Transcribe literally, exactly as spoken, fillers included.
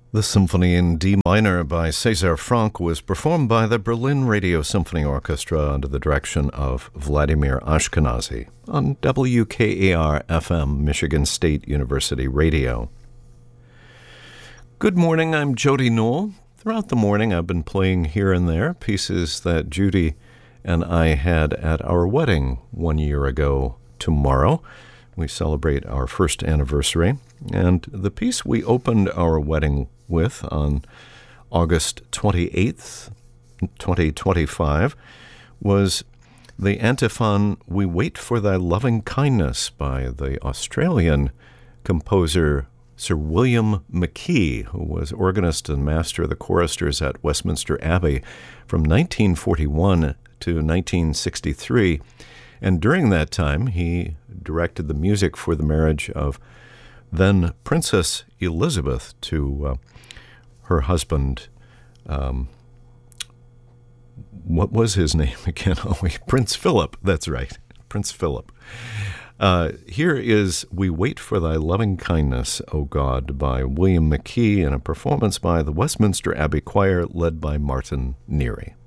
The Symphony in D minor by César Franck was performed by the Berlin Radio Symphony Orchestra under the direction of Vladimir Ashkenazy on W K A R F M, Michigan State University Radio. Good morning, I'm Jody Newell. Throughout the morning, I've been playing here and there pieces that Judy and I had at our wedding one year ago tomorrow. We celebrate our first anniversary, and the piece we opened our wedding with on August twenty-eighth, twenty twenty-five was the antiphon, "We Wait for Thy Loving Kindness" by the Australian composer Sir William McKee, who was organist and master of the choristers at Westminster Abbey from nineteen forty-one to nineteen sixty-three. And during that time, he directed the music for the marriage of then Princess Elizabeth to uh, her husband. Um, what was his name again? Oh, wait, Prince Philip. That's right, Prince Philip. Uh, here is "We Wait for Thy Loving Kindness, O God" by William McKee, and a performance by the Westminster Abbey Choir led by Martin Neary.